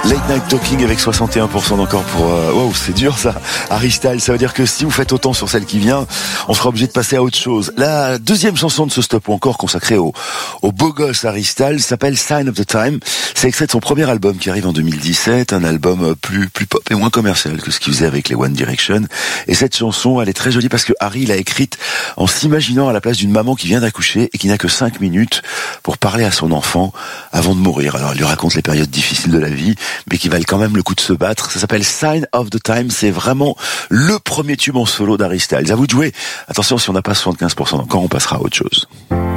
Late Night Talking avec 61% d'encore pour... Wow, c'est dur ça, Harry Styles. Ça veut dire que si vous faites autant sur celle qui vient, on sera obligé de passer à autre chose. La deuxième chanson de ce stop ou encore consacrée au beau gosse Harry Styles s'appelle Sign of the Time. C'est extrait de son premier album qui arrive en 2017, un album plus pop et moins commercial que ce qu'il faisait avec les One Direction. Et cette chanson, elle est très jolie parce que Harry l'a écrite en s'imaginant à la place d'une maman qui vient d'accoucher et qui n'a que 5 minutes pour parler à son enfant avant de mourir. Alors, il lui raconte les périodes difficiles de la vie, mais qui valent quand même le coup de se battre. Ça s'appelle Sign of the Time. C'est vraiment le premier tube en solo d'Harry Styles. À vous de jouer. Attention, si on n'a pas 75% encore, on passera à autre chose.